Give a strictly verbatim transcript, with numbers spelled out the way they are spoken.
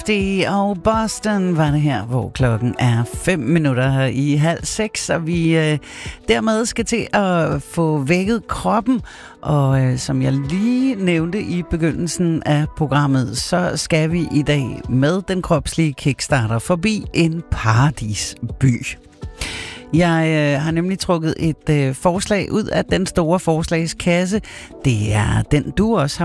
Det og Boston var det her, hvor klokken er fem minutter her i halv seks, og vi øh, dermed skal til at få vækket kroppen. Og øh, som jeg lige nævnte i begyndelsen af programmet, så skal vi i dag med den kropslige kickstarter forbi en paradisby. Jeg øh, har nemlig trukket et øh, forslag ud af den store forslagskasse. Det er den, du også har